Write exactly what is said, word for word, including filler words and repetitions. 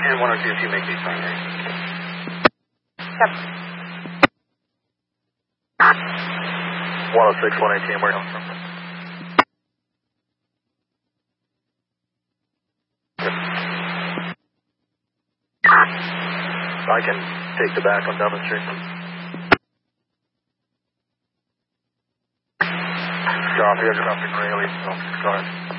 And one oh two, if you make these primary. Yep. one oh six, one eighteen, where are you coming from? I can take the back on demonstration. Copy, I got nothing really, so cars.